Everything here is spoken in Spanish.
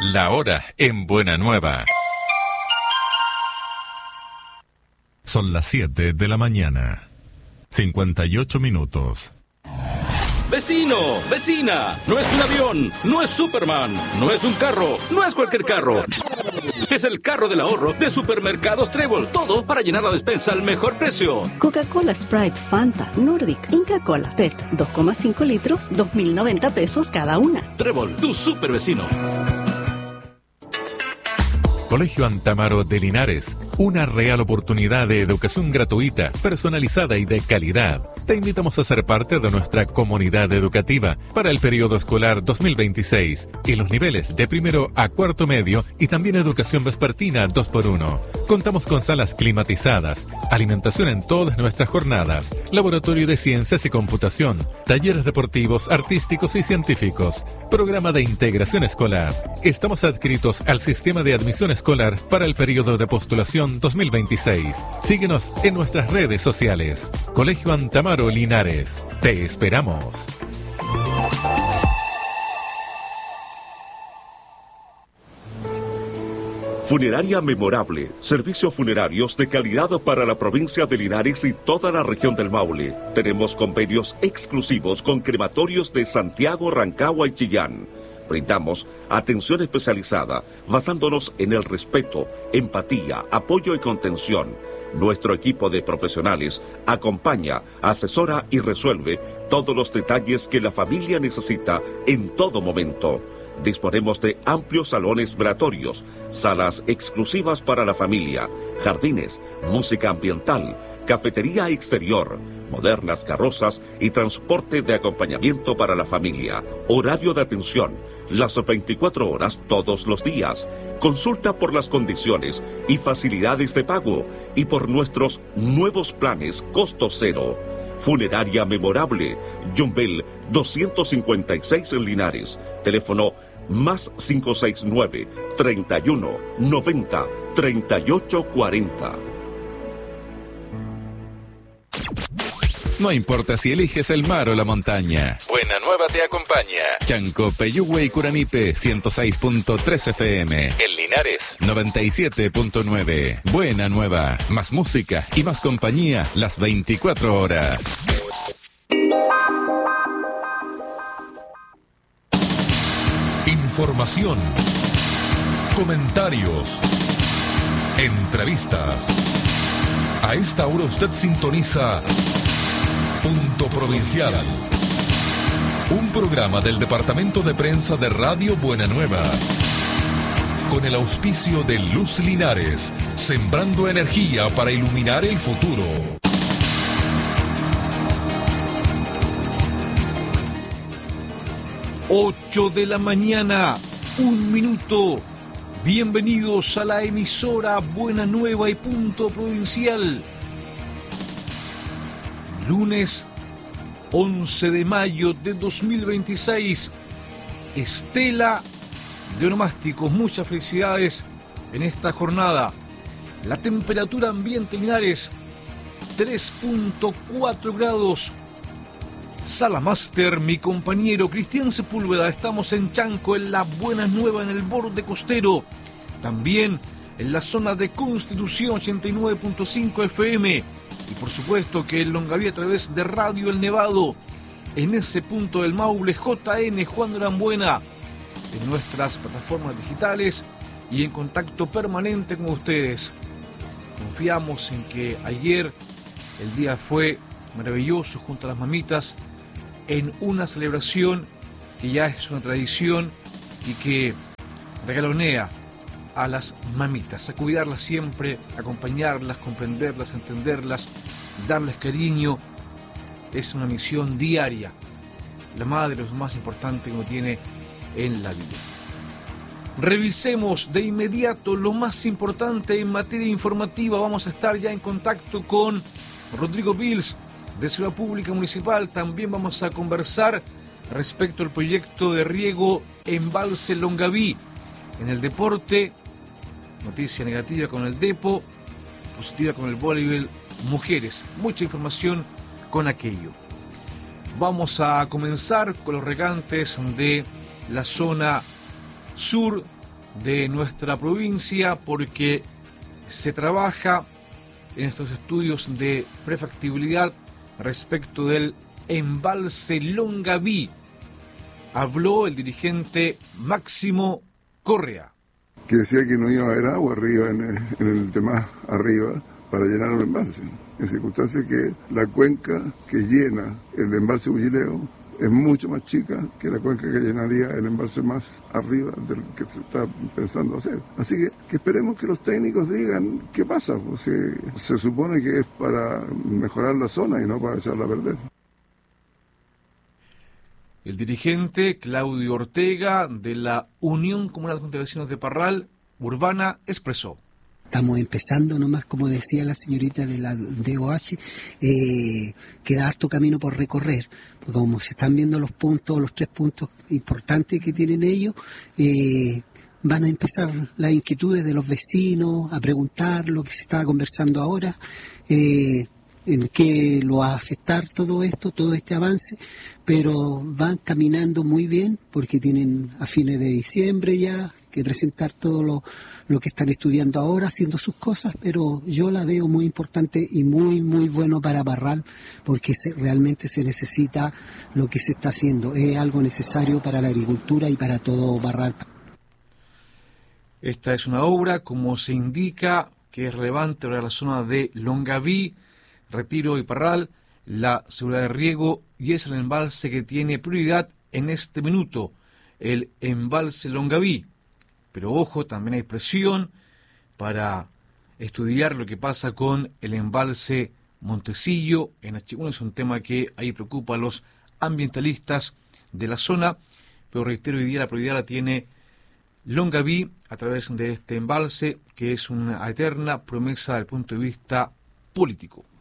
La hora en Buena Nueva. Son las 7 de la mañana. 58 minutos. Vecino, vecina, no es un avión, no es Superman, no es un carro, no es cualquier carro. Es el carro del ahorro de Supermercados Trébol. Todo para llenar la despensa al mejor precio. Coca-Cola, Sprite, Fanta, Nordic, Inca Cola, PET, 2,5 litros, 2.090 pesos cada una. Trébol, tu super vecino. Colegio Antamaro de Linares, una real oportunidad de educación gratuita, personalizada y de calidad. Te invitamos a ser parte de nuestra comunidad educativa para el periodo escolar 2026 en los niveles de primero a cuarto medio y también educación vespertina 2x1. Contamos con salas climatizadas, alimentación en todas nuestras jornadas, laboratorio de ciencias y computación, talleres deportivos, artísticos y científicos, programa de integración escolar. Estamos adscritos al sistema de admisión escolar para el periodo de postulación 2026. Síguenos en nuestras redes sociales. Colegio Antamaro Linares. Te esperamos. Funeraria Memorable, servicios funerarios de calidad para la provincia de Linares y toda la región del Maule. Tenemos convenios exclusivos con crematorios de Santiago, Rancagua y Chillán. Brindamos atención especializada, basándonos en el respeto, empatía, apoyo y contención. Nuestro equipo de profesionales acompaña, asesora y resuelve todos los detalles que la familia necesita en todo momento. Disponemos de amplios salones velatorios, salas exclusivas para la familia, jardines, música ambiental, cafetería exterior, modernas carrozas y transporte de acompañamiento para la familia. Horario de atención, las 24 horas todos los días. Consulta por las condiciones y facilidades de pago y por nuestros nuevos planes costo cero. Funeraria Memorable, Yumbel 256 en Linares. Teléfono más 569 31 90 38 40. No importa si eliges el mar o la montaña. Buena Nueva te acompaña. Chanco, Peyúgue y Curanipe, 106.3 FM. En Linares, 97.9. Buena Nueva. Más música y más compañía las 24 horas. Información. Comentarios. Entrevistas. A esta hora usted sintoniza Punto Provincial, un programa del Departamento de Prensa de Radio Buena Nueva, con el auspicio de Luz Linares, sembrando energía para iluminar el futuro. Ocho de la mañana, 1 minuto. Bienvenidos a la emisora Buena Nueva y Punto Provincial. Lunes 11 de mayo de 2026. Estela de Onomásticos, muchas felicidades en esta jornada. La temperatura ambiente en Linares, 3.4 grados. Sala Máster, mi compañero Cristian Sepúlveda. Estamos en Chanco, en la Buena Nueva, en el borde costero. También en la zona de Constitución, 89.5 FM. Y por supuesto que en Longaví a través de Radio El Nevado. En ese punto del Maule, JN Juan de Arambuena. En nuestras plataformas digitales y en contacto permanente con ustedes. Confiamos en que ayer el día fue maravilloso junto a las mamitas en una celebración que ya es una tradición y que regalonea a las mamitas, a cuidarlas siempre, acompañarlas, comprenderlas, entenderlas, darles cariño. Es una misión diaria. La madre es lo más importante que uno tiene en la vida. Revisemos de inmediato lo más importante en materia informativa. Vamos a estar ya en contacto con Rodrigo Pils de Ciudad Pública Municipal. También vamos a conversar respecto al proyecto de riego Embalse Longaví. En el deporte, noticia negativa con el Depo, positiva con el voleibol mujeres. Mucha información con aquello. Vamos a comenzar con los regantes de la zona sur de nuestra provincia, porque se trabaja en estos estudios de prefactibilidad respecto del embalse Longaví. Habló el dirigente Máximo Correa, que decía que no iba a haber agua arriba en el tema arriba para llenar el embalse, en circunstancias que la cuenca que llena el embalse Bullileo es mucho más chica que la cuenca que llenaría el embalse más arriba del que se está pensando hacer. Así que esperemos que los técnicos digan qué pasa, pues se supone que es para mejorar la zona y no para echarla a perder. El dirigente Claudio Ortega de la Unión Comunal de Vecinos de Parral Urbana expresó: estamos empezando nomás, como decía la señorita de la DOH, queda harto camino por recorrer, porque como se están viendo los puntos, los 3 puntos importantes que tienen ellos, van a empezar las inquietudes de los vecinos, a preguntar lo que se estaba conversando ahora, en qué lo va a afectar todo esto, todo este avance, pero van caminando muy bien porque tienen a fines de diciembre ya que presentar todo lo que están estudiando ahora, haciendo sus cosas, pero yo la veo muy importante y muy, muy bueno para Parral porque realmente se necesita lo que se está haciendo, es algo necesario para la agricultura y para todo Parral. Esta es una obra, como se indica, que es relevante para la zona de Longaví, Retiro y Parral, la seguridad de riego, y es el embalse que tiene prioridad en este minuto, el embalse Longaví. Pero ojo, también hay presión para estudiar lo que pasa con el embalse Montecillo en Achigüe. Es un tema que ahí preocupa a los ambientalistas de la zona, pero reitero, hoy día la prioridad la tiene Longaví a través de este embalse, que es una eterna promesa desde el punto de vista político.